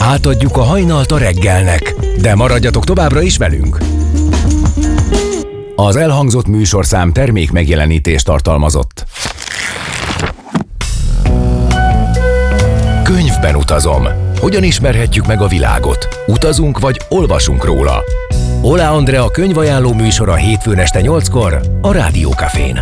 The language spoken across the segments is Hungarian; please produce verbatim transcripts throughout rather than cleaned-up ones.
Átadjuk a hajnalt a reggelnek, de maradjatok továbbra is velünk. Az elhangzott műsorszám termék megjelenítést tartalmazott. Könyvben utazom. Hogyan ismerhetjük meg a világot? Utazunk vagy olvasunk róla? Ola Andrea könyvajánló műsora hétfőn este nyolckor a Rádió Cafén.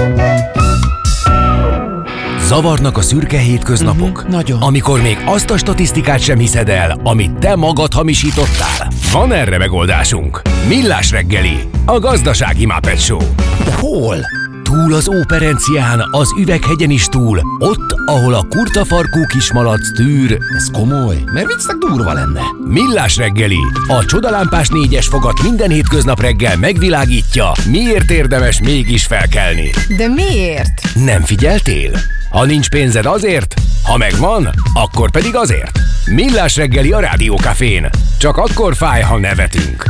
Zavarnak a szürke hétköznapok? Uh-huh, nagyon. Amikor még azt a statisztikát sem hiszed el, amit te magad hamisítottál? Van erre megoldásunk. Millás reggeli, a gazdasági Muppet Show. De hol? Túl az Óperencián, az Üveghegyen is túl, ott, ahol a kurtafarkú kismalac tűr. Ez komoly, mert viccnek durva lenne. Millás reggeli, a csodalámpás négyes fogat minden hétköznap reggel megvilágítja, miért érdemes mégis felkelni. De miért? Nem figyeltél? Ha nincs pénzed azért, ha megvan, akkor pedig azért. Millás reggeli a Rádió Cafén. Csak akkor fáj, ha nevetünk.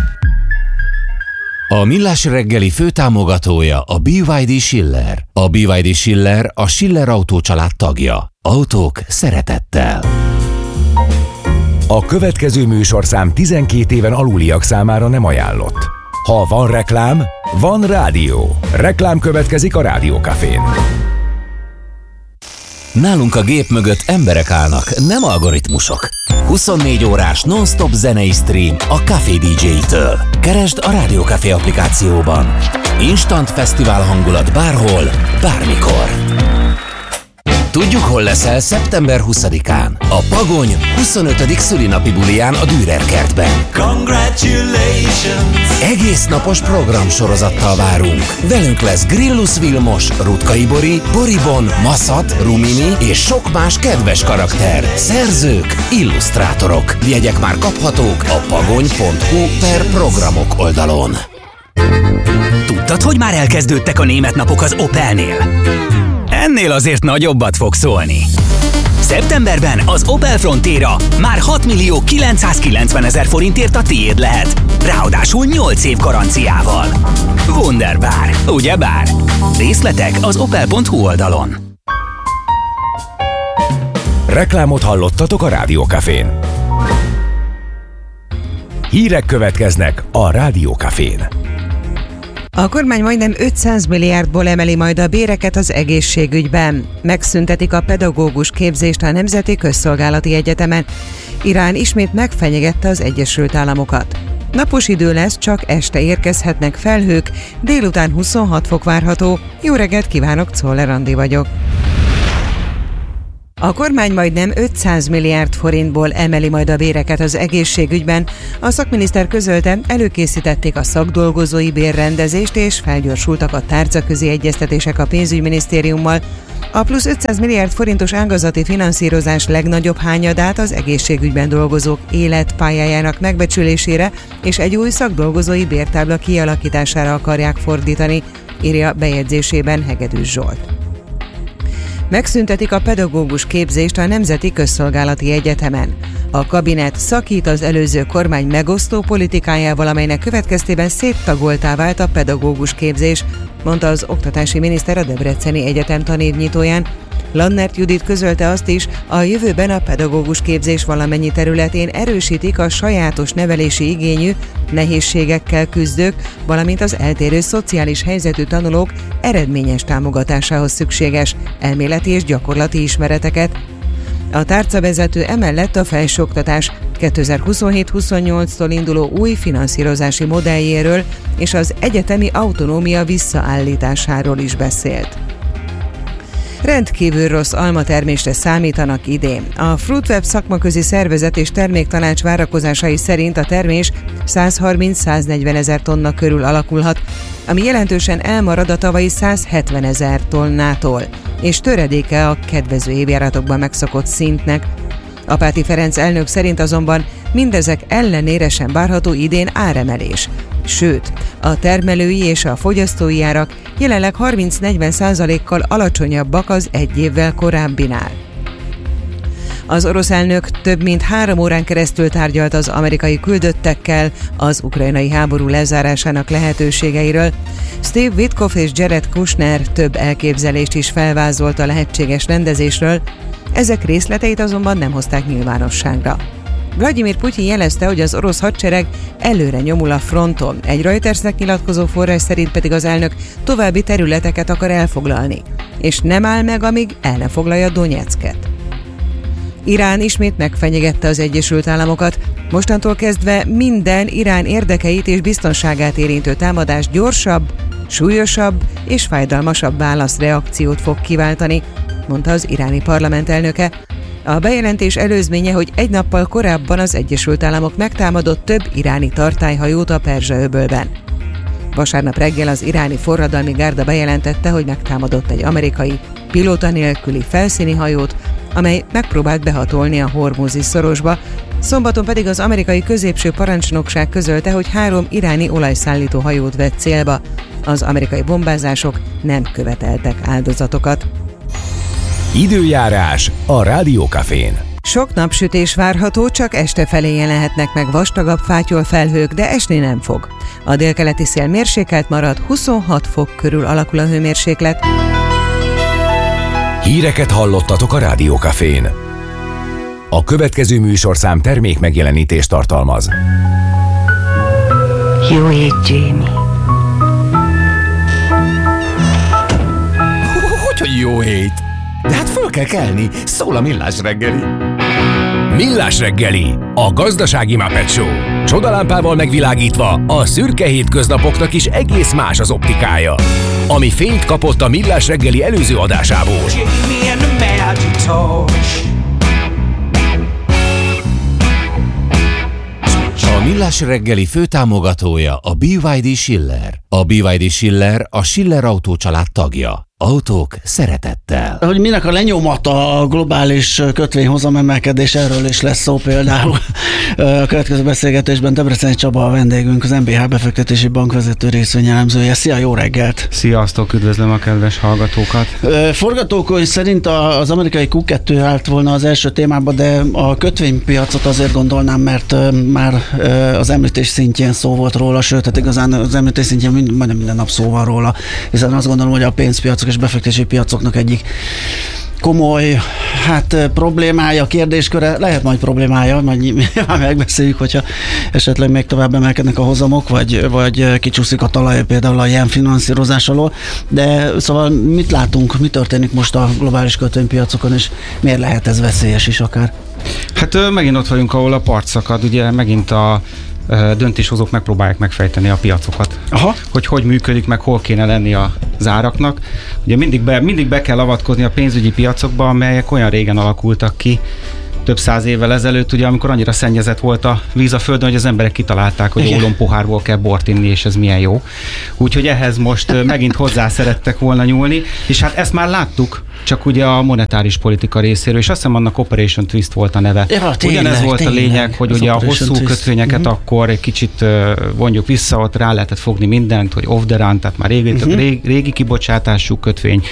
A Millás reggeli főtámogatója a bé vé dé Schiller. A bé vé dé Schiller a Schiller Autó család tagja. Autók szeretettel. A következő műsorszám tizenkét éven aluliak számára nem ajánlott. Ha van reklám, van rádió. Reklám következik a Rádió Cafén. Nálunk a gép mögött emberek állnak, nem algoritmusok. huszonnégy órás non-stop zenei stream a Café dé dzsé-től. Keresd a Rádió Café applikációban. Instant fesztivál hangulat bárhol, bármikor. Tudjuk, hol leszel szeptember huszadikán. A Pagony huszonötödik szülinapi buliján a Dürer kertben. Congratulations! Egész napos programsorozattal várunk. Velünk lesz Grillus Vilmos, Rutkay Bori, Boribon, Maszat, Rumini és sok más kedves karakter. Szerzők, illusztrátorok. Jegyek már kaphatók a pagony pont hu per programok oldalon. Tudtad, hogy már elkezdődtek a német napok az Opelnél? Ennél azért nagyobbat fog szólni. Szeptemberben az Opel Frontera már hat millió kilencszázkilencvenezer forintért a tiéd lehet. Ráadásul nyolc év garanciával. Wunderbar, ugyebár? Részletek az opel pont hu oldalon. Reklámot hallottatok a Rádió Cafén. Hírek következnek a Rádió Cafén. A kormány majdnem ötszáz milliárdból emeli majd a béreket az egészségügyben. Megszüntetik a pedagógus képzést a Nemzeti Közszolgálati Egyetemen. Irán ismét megfenyegette az Egyesült Államokat. Napos idő lesz, csak este érkezhetnek felhők, délután huszonhat fok várható. Jó reggelt kívánok, Czoller Andi vagyok. A kormány majdnem ötszáz milliárd forintból emeli majd a béreket az egészségügyben. A szakminiszter közölte, előkészítették a szakdolgozói bérrendezést és felgyorsultak a tárcaközi egyeztetések a pénzügyminisztériummal. A plusz ötszáz milliárd forintos ágazati finanszírozás legnagyobb hányadát az egészségügyben dolgozók életpályájának megbecsülésére és egy új szakdolgozói bértábla kialakítására akarják fordítani, írja bejegyzésében Hegedűs Zsolt. Megszüntetik a pedagógus képzést a Nemzeti Közszolgálati Egyetemen. A kabinet szakít az előző kormány megosztó politikájával, amelynek következtében széttagoltá vált a pedagógus képzés, mondta az oktatási miniszter a Debreceni Egyetem tanévnyitóján. Lannert Judit közölte azt is, a jövőben a pedagógus képzés valamennyi területén erősítik a sajátos nevelési igényű, nehézségekkel küzdők, valamint az eltérő szociális helyzetű tanulók eredményes támogatásához szükséges elméleti és gyakorlati ismereteket. A tárcavezető emellett a felsőoktatás kétezer-huszonhét-huszonnyolctól induló új finanszírozási modelljéről és az egyetemi autonómia visszaállításáról is beszélt. Rendkívül rossz almatermésre számítanak idén. A Fruitweb szakmaközi szervezet és terméktanács várakozásai szerint a termés százharminc-száznegyven ezer tonna körül alakulhat, ami jelentősen elmarad a tavalyi százhetven ezer tonnától, és töredéke a kedvező évjáratokban megszokott szintnek. Apáti Ferenc elnök szerint azonban mindezek ellenére sem várható idén áremelés. Sőt, a termelői és a fogyasztói árak jelenleg harminc-negyven százalékkal alacsonyabbak az egy évvel korábbinál. Az orosz elnök több mint három órán keresztül tárgyalt az amerikai küldöttekkel az ukrajnai háború lezárásának lehetőségeiről. Steve Witkoff és Jared Kushner több elképzelést is felvázolt a lehetséges rendezésről, ezek részleteit azonban nem hozták nyilvánosságra. Vladimir Putyin jelezte, hogy az orosz hadsereg előre nyomul a fronton. Egy Reutersnek nyilatkozó forrás szerint pedig az elnök további területeket akar elfoglalni, és nem áll meg, amíg el ne foglalja Donyecket. Irán ismét megfenyegette az Egyesült Államokat. Mostantól kezdve minden Irán érdekeit és biztonságát érintő támadás gyorsabb, súlyosabb és fájdalmasabb válaszreakciót fog kiváltani, mondta az iráni parlament elnöke. A bejelentés előzménye, hogy egy nappal korábban az Egyesült Államok megtámadott több iráni tartályhajót a Perzsa-öbölben. Vasárnap reggel az iráni forradalmi gárda bejelentette, hogy megtámadott egy amerikai pilóta nélküli felszíni hajót, amely megpróbált behatolni a Hormuzi szorosba. Szombaton pedig az amerikai középső parancsnokság közölte, hogy három iráni olajszállító hajót vett célba. Az amerikai bombázások nem követeltek áldozatokat. Időjárás a Rádiókafén. Sok napsütés várható, csak este felé jelenhetnek meg vastagabb fátyolfelhők, de esni nem fog. A délkeleti szél mérsékelt marad, huszonhat fok körül alakul a hőmérséklet. Híreket hallottatok a Rádiókafén. A következő műsorszám termék megjelenítést tartalmaz. Jó hét, Jamie. Hogy jó hét? De hát föl kell kelni, szól a Millás reggeli. Millás reggeli, a gazdasági Muppet Show. Csodalámpával megvilágítva a szürke hétköznapoknak is egész más az optikája. Ami fényt kapott a Millás reggeli előző adásából. A Millás reggeli főtámogatója a bé vé dé Schiller. A bé vé dé Schiller a Schiller Autó család tagja. Autók szeretettel. Hogy minek a lenyomata a globális kötvényhozamemelkedés, erről is lesz szó például. A következő beszélgetésben Debreceni Csaba a vendégünk, az em bé há befektetési bank vezető részvényelemzője. Szia, jó reggelt! Sziasztok, üdvözlöm a kedves hallgatókat! Forgatókönyv szerint az amerikai kú kettő állt volna az első témába, de a kötvénypiacot azért gondolnám, mert már az említés szintjén szó volt róla, sőt, hát igazán az említés szintjén majdnem minden nap szó van róla, hiszen azt gondolom, hogy a pénzpiacok és befektetési piacoknak egyik komoly hát problémája, kérdésköre, lehet majd problémája, majd megbeszéljük, hogyha esetleg még tovább emelkednek a hozamok, vagy, vagy kicsúszik a talaj például a ilyen finanszírozás alól, de szóval mit látunk, mi történik most a globális kötvénypiacokon, és miért lehet ez veszélyes is akár? Hát megint ott vagyunk, ahol a part szakad, ugye megint a döntéshozók megpróbálják megfejteni a piacokat. Aha. Hogy hogy működik, meg hol kéne lenni az áraknak. Ugye mindig be, mindig be kell avatkozni a pénzügyi piacokba, amelyek olyan régen alakultak ki, több száz évvel ezelőtt, ugye, amikor annyira szennyezett volt a víz a földön, hogy az emberek kitalálták, hogy ólompohárból kell bort inni, és ez milyen jó. Úgyhogy ehhez most megint hozzá szerettek volna nyúlni, és hát ezt már láttuk, csak ugye a monetáris politika részéről, és azt hiszem annak Operation Twist volt a neve. Ja, tényleg, Ugyanez volt tényleg, a lényeg, hogy ugye a hosszú twist. kötvényeket uh-huh. akkor egy kicsit vonjuk vissza, ott rá lehetett fogni mindent, hogy off the run, tehát már régi, uh-huh. régi, régi kibocsátású kötvény,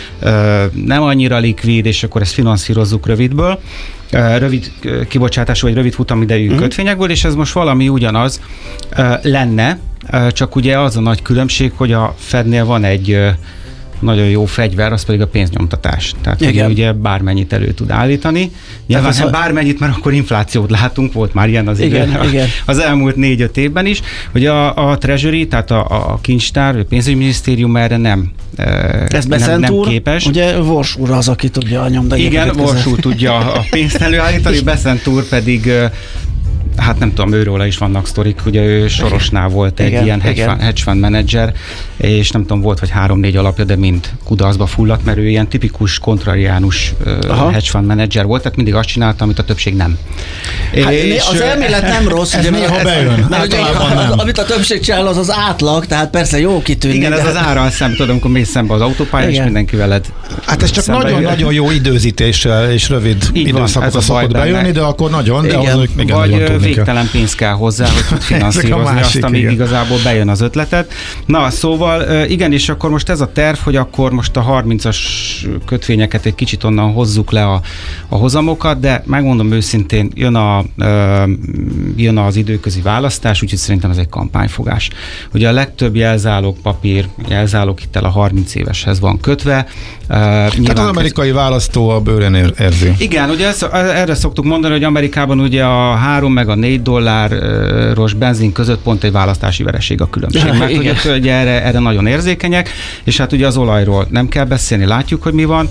nem annyira likvid, és akkor ezt finanszírozzuk rövidből. Rövid kibocsátású vagy rövid futamidejű uh-huh. kötvényekből, és ez most valami ugyanaz lenne, csak ugye az a nagy különbség, hogy a Fednél van egy nagyon jó fegyver, az pedig a pénznyomtatás. Tehát ugye, ugye bármennyit elő tud állítani. Nyilván az bármennyit, mert akkor inflációt látunk, volt már ilyen az, igen, igen, igen. az elmúlt négy-öt évben is, hogy a, a Treasury, tehát a, a kincstár, a pénzügyminisztérium erre nem, ez nem, nem képes. Ugye Vors úr az, aki tudja a nyomda. Igen, Vors úr tudja a pénzt előállítani, Bessent úr pedig hát nem tudom, őróla is vannak sztorik, ugye ő Sorosnál volt egy igen, ilyen hedge, hedge fund manager, és nem tudom, volt vagy három-négy alapja, de mind kudarcba fulladt, mert ő ilyen tipikus kontrariánus uh, hedge fund manager volt, tehát mindig azt csinálta, amit a többség nem. Hát, és az elmélet nem rossz, ez néha bejön. Mert az, amit a többség csinál, az az átlag, tehát persze jó kitűnni. Igen, ez az árral szemben, tudom, amikor mész szembe az autópályán, és mindenki veled. Hát ez csak nagyon-nagyon jó időzítéssel és rövid időszakokra szokott bejönni, de akkor nagyon, de az még nagyon végtelen pénz kell hozzá, hogy tud finanszírozni azt, amíg igen. igazából bejön az ötletet. Na, szóval igen, és akkor most ez a terv, hogy akkor most a harmincas kötvényeket egy kicsit onnan hozzuk le a, a hozamokat, de megmondom őszintén, jön, a, jön az időközi választás, úgyhogy szerintem ez egy kampányfogás. Ugye a legtöbb jelzálog papír, jelzálog hittel a harminc éveshez van kötve. Tehát az amerikai köz... választó a bőrén ér, érzi. Igen, ugye ezt, erre szoktuk mondani, hogy Amerikában ugye a három meg a négy dolláros benzin között pont egy választási vereség a különbség. Mert ugye, ugye erre, erre nagyon érzékenyek, és hát ugye az olajról nem kell beszélni, látjuk, hogy mi van,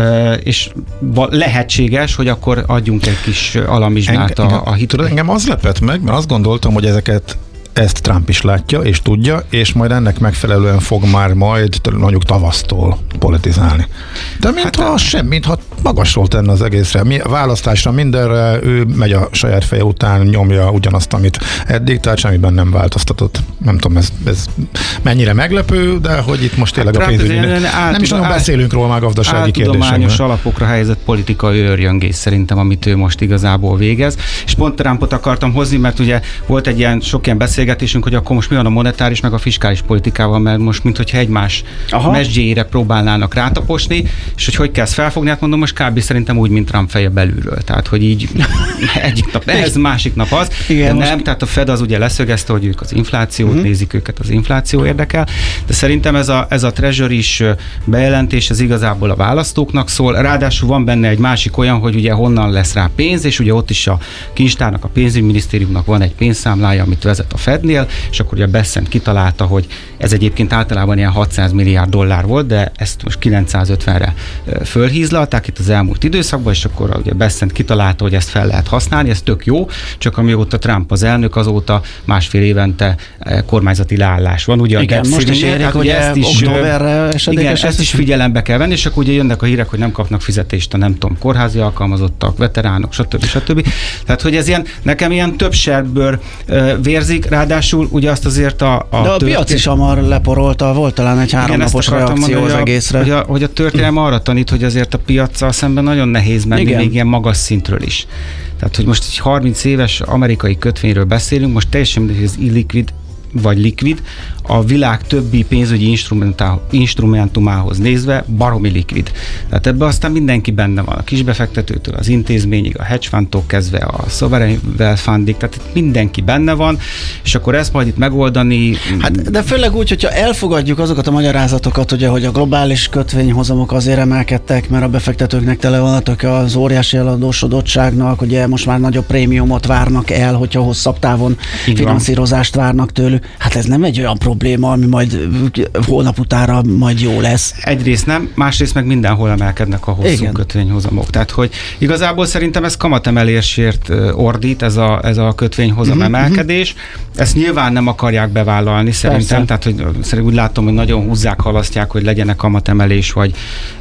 és lehetséges, hogy akkor adjunk egy kis alamizsnát a, a hitre. Engem az lepett meg, mert azt gondoltam, hogy ezeket ezt Trump is látja, és tudja, és majd ennek megfelelően fog már majd mondjuk tavasztól politizálni. De mintha hát, sem, mintha magasról tenne az egészre. Mi, választásra mindenre, ő megy a saját feje után, nyomja ugyanazt, amit eddig, tehát semmiben nem változtatott. Nem tudom, ez, ez mennyire meglepő, de hogy itt most tényleg hát, a pénzügyi... Nem is nagyon beszélünk róla már gazdasági kérdésekben. Áltudományos alapokra helyezett politikai őrjöngés szerintem, amit ő most igazából végez. És pont Trumpot akartam hozni, mert ugye volt egy ilyen sok ilyen beszélgetésünk, hogy akkor most mi van a monetáris meg a fiskális politikával, mert most minthogyha egymás mesdjéjére próbálnának rátaposni, és hogy hogy kell ezt felfogni, hát mondom, most kb. Szerintem úgy, mint Trump feje belülről. Tehát, hogy így egyik nap ez, másik nap az. Igen, de nem, most... tehát a Fed az ugye leszögezte, hogy ők az inflációt uh-huh. nézik, őket az infláció érdekel, de szerintem ez a, ez a Treasury-s bejelentés, ez igazából a választóknak szól. Ráadásul van benne egy másik olyan, hogy ugye honnan lesz rá pénz, és ugye ott is a kincstárnak, a pénzügyminisztériumnak van egy pénzszámlája, amit vezet a Fednél, és akkor ugye Bessent kitalálta, hogy ez egyébként általában ilyen hatszáz milliárd dollár volt, de ezt most kilencszázötvenre fölhízlalták itt az elmúlt időszakban, és akkor ugye Bessent kitalálta, hogy ezt fel lehet használni, ez tök jó, csak amióta Trump az elnök, azóta másfél évente kormányzati leállás van. Ugye igen, most is érik, hogy ezt is, igen, ezt is figyelembe kell venni, és akkor ugye jönnek a hírek, hogy nem kapnak fizetést a nem tudom, kórházi alkalmazottak, veteránok, stb. stb. Tehát, hogy ez ilyen, nekem ilyen több serből vérzik, ráadásul ugye azt azért a... a De a piac is hamar leporolta, volt talán egy háromnapos reakció mondani, az egészre. Hogy a, hogy a történelem arra tanít, hogy azért a piaccal szemben nagyon nehéz menni, igen. még ilyen magas szintről is. Tehát, hogy most egy harminc éves amerikai kötvényről beszélünk, most teljesen mindegy, hogy ez illikvid vagy likvid, a világ többi pénzügyi instrumentumához nézve baromi likvid. Tehát ebben aztán mindenki benne van, a kisbefektetőtől az intézményig, a hedge fundtól kezdve a sovereign wealth fundig, tehát itt mindenki benne van, és akkor ezt majd itt megoldani... Hát, de főleg úgy, hogyha elfogadjuk azokat a magyarázatokat, ugye, hogy a globális kötvényhozamok azért emelkedtek, mert a befektetőknek tele vannak az óriási eladósodottságnak, ugye most már nagyobb prémiumot várnak el, hogyha hosszabb távon finanszírozást várnak tőlük. Hát ez nem egy olyan probléma, ami majd hónap utára majd jó lesz. Egyrészt nem, másrészt meg mindenhol emelkednek a hosszú igen. kötvényhozamok. Tehát, hogy igazából szerintem ez kamatemelésért ordít, ez a, ez a kötvényhozam uh-huh, emelkedés. Ezt nyilván nem akarják bevállalni szerintem, persze. Tehát, hogy szerintem úgy látom, hogy nagyon húzzák, halasztják, hogy legyenek kamatemelés, vagy,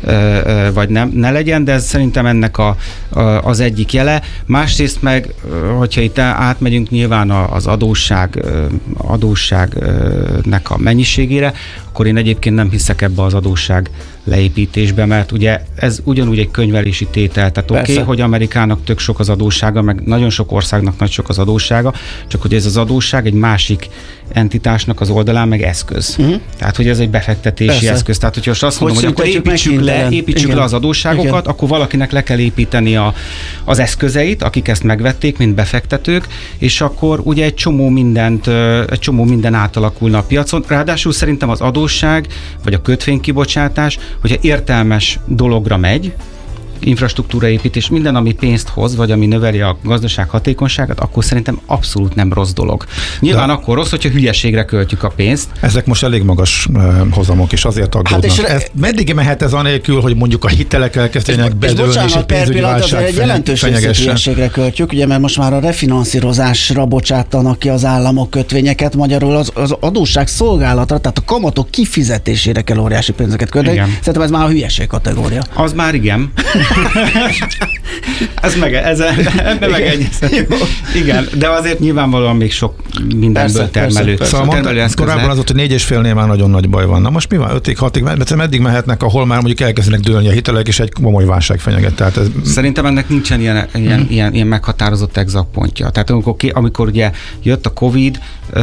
vagy nem, ne legyen, de ez szerintem ennek a, a, az egyik jele. Másrészt meg, hogyha itt átmegyünk nyilván az adósság, adósságnak a mennyiségére, akkor én egyébként nem hiszek ebbe az adósság leépítésbe, mert ugye ez ugyanúgy egy könyvelési tétel, tehát oké, okay, hogy Amerikának tök sok az adóssága, meg nagyon sok országnak nagy sok az adóssága, csak hogy ez az adósság egy másik entitásnak az oldalán meg eszköz. Uh-huh. Tehát, hogy ez egy befektetési persze. eszköz. Tehát, hogyha azt mondom, hogy, hogy akkor építsük, le, építsük le az adósságokat, igen. akkor valakinek le kell építeni a, az eszközeit, akik ezt megvették, mint befektetők, és akkor ugye egy csomó mindent, egy csomó minden átalakulna a piacon. Ráadásul szerintem az adósság, vagy a kötvénykibocsátás, hogyha értelmes dologra megy, infrastruktúraépítés, minden, ami pénzt hoz, vagy ami növeli a gazdaság hatékonyságát, akkor szerintem abszolút nem rossz dolog. Nyilván de akkor rossz, hogyha hülyeségre költjük a pénzt. Ezek most elég magas uh, hozamok, és azért aggódnak. Hát ez, meddig mehet ez anélkül, hogy mondjuk a hitelek elkezdenek bedőlni, és a pénzügyi válság egy jelentős részét hülyeségre költjük, ugye, mert most már a refinanszírozásra bocsátanak ki az államok kötvényeket, magyarul az, az adósság szolgálatra, tehát a kamatok kifizetésére kell óriási pénzeket költeni. Szerintem ez már a hülyeség kategória. Az már igen. ez meg, ez, ebbe megegyezhetünk. Igen, de azért nyilvánvalóan még sok mindenből Persze, termelő, persze, Szóval mondta, korábban az ott, hogy négy és félnél már nagyon nagy baj van. Na most mi van? ötig, hatig, mert meddig mehetnek, ahol már mondjuk elkezdenek dőlni a hitelek, és egy komoly válság fenyeget. Tehát ez... Szerintem ennek nincsen ilyen, ilyen, hmm. ilyen, ilyen meghatározott exakt pontja. Tehát amikor, amikor ugye jött a Covid,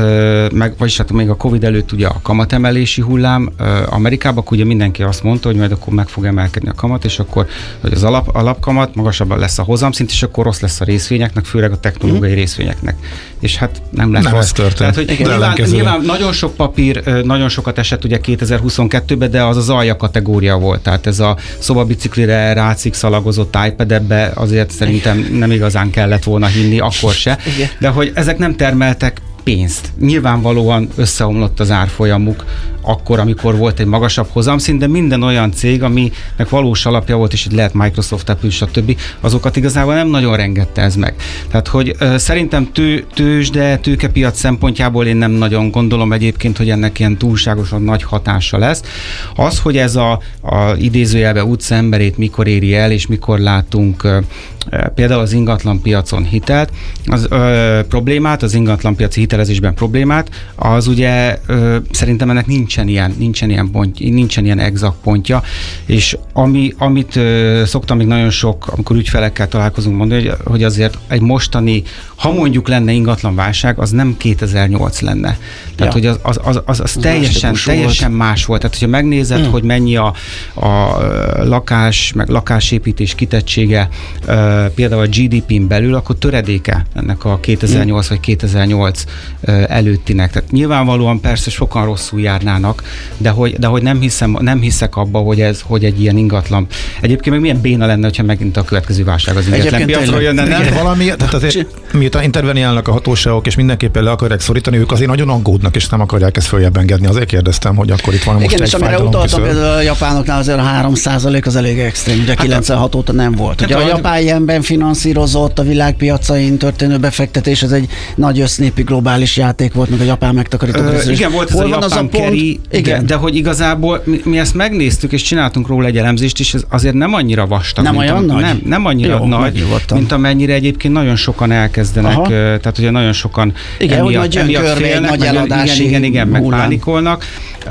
meg, vagyis hát még a Covid előtt ugye a kamatemelési hullám Amerikában, akkor ugye mindenki azt mondta, hogy majd akkor meg fog emelkedni a kamat, és akkor hogy az alap, alapkamat magasabban lesz a hozamszint, és akkor rossz lesz a részvényeknek, főleg a technológiai hmm. részvényeknek. És hát nem lett nem rossz. ez történt. Tehát, hogy nyilván, nyilván nagyon sok papír, nagyon sokat esett ugye kétezer-huszonkettőben, de az az alja kategória volt. Tehát ez a szobabiciklire rácik szalagozott iPad, ebbe azért szerintem nem igazán kellett volna hinni, akkor se. De hogy ezek nem termeltek pénzt. Nyilvánvalóan összeomlott az árfolyamuk akkor, amikor volt egy magasabb hozamszint, de minden olyan cég, aminek valós alapja volt, és itt lehet Microsoft, Apple, stb., azokat igazából nem nagyon rengette ez meg. Tehát, hogy uh, szerintem tő, tőzsde, tőkepiac szempontjából én nem nagyon gondolom egyébként, hogy ennek ilyen túlságosan nagy hatása lesz. Az, hogy ez a, a idézőjelbe utca emberét mikor éri el, és mikor látunk uh, például az ingatlan piacon hitelt, az ö, problémát, az ingatlan piaci hitelezésben problémát, az ugye ö, szerintem ennek nincsen ilyen, nincsen ilyen, pont, nincsen ilyen exakt pontja, és ami, amit ö, szoktam még nagyon sok, amikor ügyfelekkel találkozunk mondani, hogy, hogy azért egy mostani, ha mondjuk lenne ingatlan válság, az nem kétezer-nyolc lenne. Tehát, ja. hogy az, az, az, az, az teljesen, teljesen más volt. Tehát, hogyha megnézed, mm. hogy mennyi a, a lakás, meg lakásépítés kitettsége például a gé dé pén belül, akkor töredéke ennek a kétezer-nyolc mm. vagy kétezer-nyolc előttinek. Tehát nyilvánvalóan persze sokan rosszul járnának, de hogy, de hogy nem, hiszem, nem hiszek abba, hogy ez hogy egy ilyen ingatlan. Egyébként meg milyen béna lenne, hogyha megint a következő válság az ingatlan piacról jönne, nem? Valami, tehát azért miután interveniálnak a hatóságok, és mindenképpen le akarják szorítani, ők azért nagyon aggódnak, és nem akarják ezt följebb engedni. Azért kérdeztem, hogy akkor itt van most igen, egy és amire utaltam, például a japánoknál azért a három százalék az elég extrém, ugye hát kilencvenhat óta nem volt. Ugye a japán ilyenben finanszírozott a világpiacain történő befektetés, ez egy nagy össznépi globális játék volt, meg a japán megtakarító. Ö, igen, volt ez Hol a japán az a carry, igen. De, de hogy igazából mi, mi ezt megnéztük, és csináltunk róla egy elemzést, és ez azért nem annyira vastag. Nem olyan a, nagy? Nem, nem annyira Jó, nagy, mint amennyire egyébként nagyon sokan elkezdenek, Aha. tehát ugye nagyon sokan igen, emiatt, hogy nagy emiatt félnek, nagy eladási igen, igen, igen, meg pánikolnak.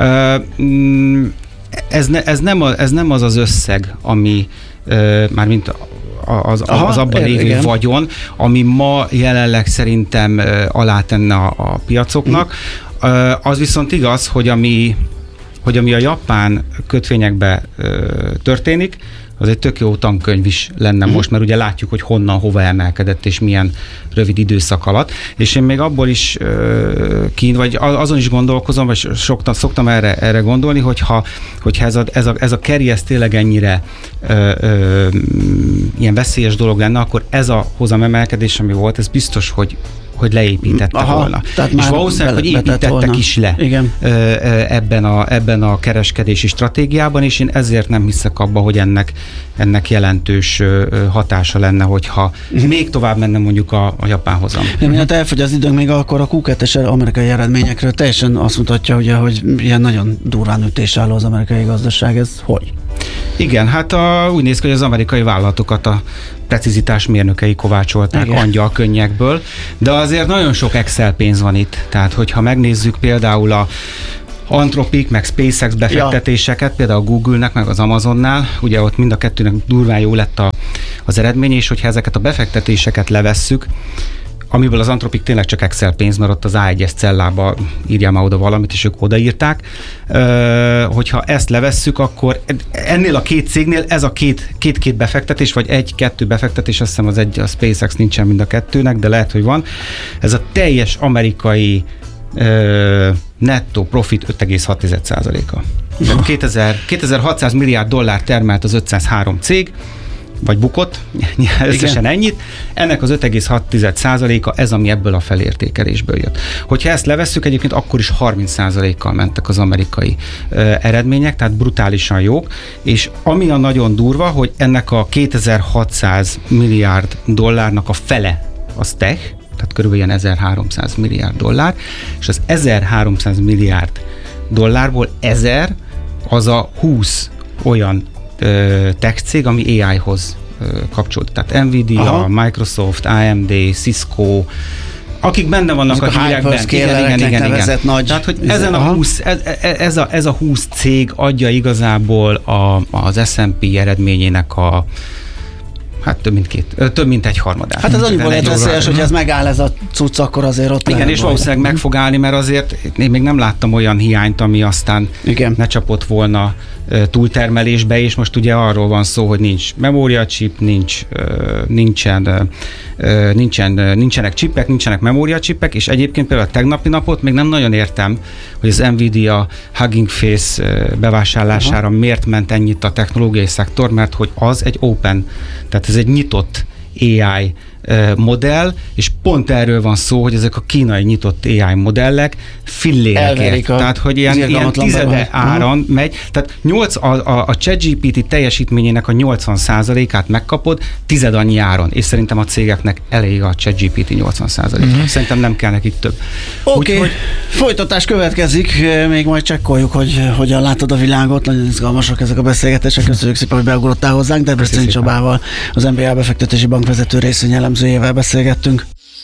Ez, ne, ez, nem a, ez nem az az összeg, ami mármint az, Aha, az abban lévő igen. vagyon, ami ma jelenleg szerintem alátenne a, a piacoknak. Mm. Az viszont igaz, hogy ami, hogy ami a japán kötvényekben történik, az egy tök jó tankönyv is lenne mm. most, mert ugye látjuk, hogy honnan, hova emelkedett, és milyen rövid időszak alatt. És én még abból is uh, kín, vagy azon is gondolkozom, vagy soktan, szoktam erre, erre gondolni, hogyha, hogyha ez a, ez a, ez a carry ez tényleg ennyire uh, uh, ilyen veszélyes dolog lenne, akkor ez a hozamemelkedés, ami volt, ez biztos, hogy hogy leépítette Aha, volna. És valószínűleg, hogy építettek volna. is le Igen. ebben a, ebben a kereskedési stratégiában, és én ezért nem hiszek abba, hogy ennek, ennek jelentős hatása lenne, hogyha uh-huh. még tovább menne mondjuk a, a japán hozam. Miatt elfogy az időnk, még akkor a kú kettes amerikai eredményekről teljesen azt mutatja, ugye, hogy ilyen nagyon durván ütésálló az amerikai gazdaság, ez hogy? Igen, hát a, úgy néz ki, hogy az amerikai vállalatokat a precizitás mérnökei kovácsolták Igen. angyal könnyekből, de azért nagyon sok Excel pénz van itt. Tehát, hogyha megnézzük például a Anthropic, meg SpaceX befektetéseket, ja. például a Google-nek, meg az Amazonnál, ugye ott mind a kettőnek durván jó lett a, az eredmény, és hogyha ezeket a befektetéseket levesszük, amiből az Anthropic tényleg csak Excel pénz, mert ott az á egyes cellába írjál már oda valamit, és ők odaírták. Ö, hogyha ezt levesszük, akkor ennél a két cégnél ez a két, két-két befektetés, vagy egy-kettő befektetés, azt hiszem az egy, a SpaceX nincsen mind a kettőnek, de lehet, hogy van. Ez a teljes amerikai ö, nettó profit öt egész hat százaléka. kétezer-hatszáz milliárd dollár termelt az ötszázhárom cég, vagy bukott, összesen ennyit. Ennek az öt egész hat százaléka ez, ami ebből a felértékelésből jött. Hogyha ezt levesszük, egyébként akkor is harminc százalékkal mentek az amerikai uh, eredmények, tehát brutálisan jók, és ami a nagyon durva, hogy ennek a kétezer-hatszáz milliárd dollárnak a fele az tech, tehát körülbelül ilyen ezerháromszáz milliárd dollár, és az ezerháromszáz milliárd dollárból ezer az a húsz olyan tech cég, ami á i-hoz kapcsolódik. Tehát Nvidia, Aha. Microsoft, á em dé, Cisco, akik benne vannak Ezek a, a hírekben. Igen, igen, igen, igen. Nagy Tehát, hogy ezen a húsz, ez, ez, a, ez a húsz cég adja igazából a, az es and pé eredményének a hát több mint két, több mint egy harmadát. Hát ez annyiból lehet veszélyes, hogy ez megáll ez a cucc, akkor azért ott igen, és valószínűleg meg fog állni, mert azért én még nem láttam olyan hiányt, ami aztán igen. ne csapott volna túltermelésbe, és most ugye arról van szó, hogy nincs memóriacsip, nincs, nincsen, nincsen, nincsenek csipek, nincsenek memóriacsipek, és egyébként például a tegnapi napot még nem nagyon értem, hogy az Nvidia Hugging Face bevásárlására Aha. miért ment ennyit a technológiai szektor, mert hogy az egy open, tehát ez egy nyitott á i modell, és pont erről van szó, hogy ezek a kínai nyitott á i modellek fillérekért. Tehát, hogy ilyen, ilyen tizede áron uh-huh. megy. Tehát nyolc, a, a, a ChatGPT teljesítményének a nyolcvan százalékát megkapod tized annyi áron, és szerintem a cégeknek elég a ChatGPT nyolcvan százalék. Uh-huh. Szerintem nem kell nekik több. Oké, okay. Folytatás következik, még majd csekkoljuk, hogy hogyan látod a világot. Nagyon izgalmasak ezek a beszélgetések. Köszönjük szépen, hogy beugrottál hozzánk. Debreceni Csabával, az en bé á befektetési bank vezető részvényelemzőjével beszélgettünk.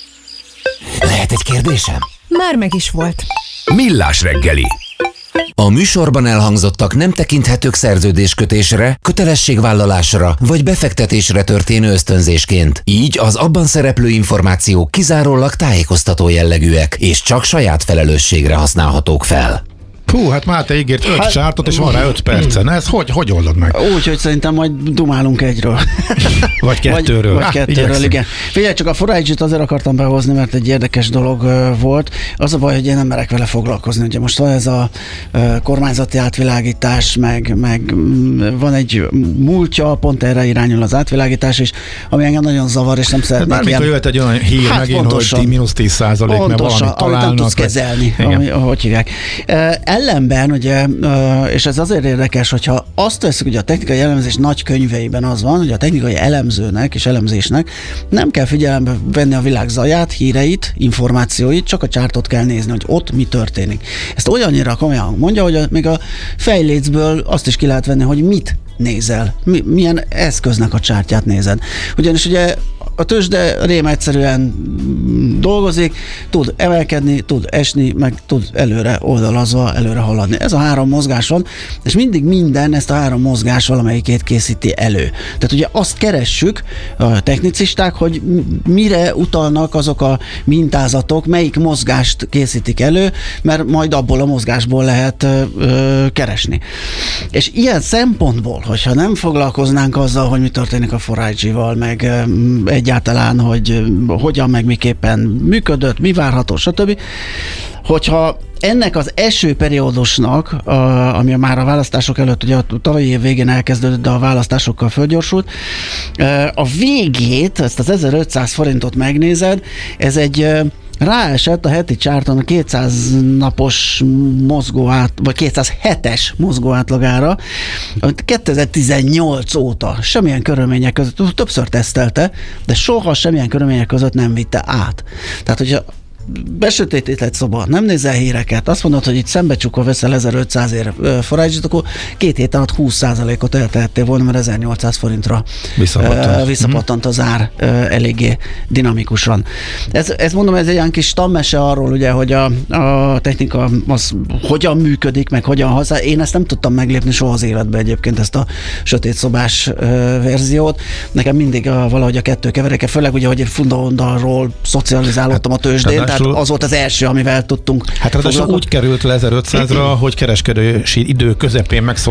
Lehet egy kérdésem? Már meg is volt. Millás reggeli. A műsorban elhangzottak nem tekinthetők szerződéskötésre, kötelességvállalásra vagy befektetésre történő ösztönzésként. Így az abban szereplő információk kizárólag tájékoztató jellegűek, és csak saját felelősségre használhatók fel. Hú, hát Máté ígért öt hát, csártot, és van rá öt percen. Ez hogy, hogy oldod meg? Úgy, hogy szerintem majd dumálunk egyről. Vagy kettőről. Vagy, vagy kettőről, ah, igen. Figyelj, csak a Forage-t azért akartam behozni, mert egy érdekes dolog uh, volt. Az a baj, hogy én nem merek vele foglalkozni. Ugye most van ez a uh, kormányzati átvilágítás, meg, meg um, van egy múltja, pont erre irányul az átvilágítás is, ami engem nagyon zavar, és nem szeretnék bármikor ilyen... jöhet egy olyan hír hát megint, pontosan, hogy mínusz tíz százalék, mert valamit találnak. Nem tudsz kezelni, ami, ahogy hívják. Uh, ellenben, ugye, és ez azért érdekes, hogyha azt veszük, hogy a technikai elemzés nagy könyveiben az van, hogy a technikai elemzőnek és elemzésnek nem kell figyelembe venni a világ zaját, híreit, információit, csak a csártot kell nézni, hogy ott mi történik. Ezt olyannyira komolyan mondja, hogy a, még a fejlécből azt is ki lehet venni, hogy mit nézel, mi, milyen eszköznek a csártyát nézed. Ugyanis ugye a tőzsde rém egyszerűen dolgozik, tud emelkedni, tud esni, meg tud előre oldalazva, előre haladni. Ez a három mozgás van, és mindig minden ezt a három mozgás valamelyikét készíti elő. Tehát ugye azt keressük a technicisták, hogy mire utalnak azok a mintázatok, melyik mozgást készítik elő, mert majd abból a mozgásból lehet ö, ö, keresni. És ilyen szempontból, hogyha nem foglalkoznánk azzal, hogy mi történik a Forage-val, meg ö, egyáltalán, hogy hogyan, meg miképpen működött, mi várható, stb. Hogyha ennek az első periódusnak, a, ami már a választások előtt, ugye a tavalyi év végén elkezdődött, de a választásokkal fölgyorsult, a végét, ezt az ezerötszáz forintot megnézed, ez egy ráesett a heti csárton a kétszáz napos mozgó át, vagy kétszázhetes mozgó átlagára, kétezer-tizennyolc óta semmilyen körülmények között, többször tesztelte, de soha semmilyen körülmények között nem vitte át. Tehát, hogyha besötétít egy szoba, nem nézel híreket, azt mondod, hogy itt szembecsukva veszel ezerötszáz ér Forage-t, akkor két hét alatt húsz százalékot eltehettél volna, mert ezernyolcszáz forintra visszapattant, uh, visszapattant az ár uh, eléggé dinamikusan. Ez, ez mondom, ez egy ilyen kis tanmese arról, ugye, hogy a, a technika az hogyan működik, meg hogyan használ. Én ezt nem tudtam meglépni soha az életben egyébként, ezt a sötét szobás uh, verziót. Nekem mindig a, valahogy a kettő keveréke, főleg ugye, hogy egy fundamentalról szocializálódtam a tőzsdén, tehát az volt az első, amivel tudtunk. Hát ráadásul úgy került le ezerötszázra, hogy kereskedési idő közepén megszólalt